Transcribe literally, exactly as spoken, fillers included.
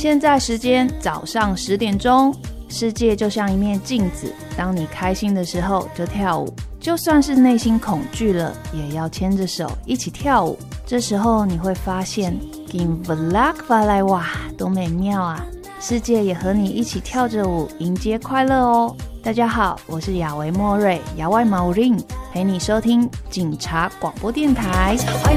现在时间早上十点钟，世界就像一面镜子，当你开心的时候就跳舞，就算是内心恐惧了，也要牵着手一起跳舞。这时候你会发现 Give luck 发来哇，多美妙啊！世界也和你一起跳着舞，迎接快乐哦。大家好，我是亚维莫瑞，亚外毛林，陪你收听警察广播电台。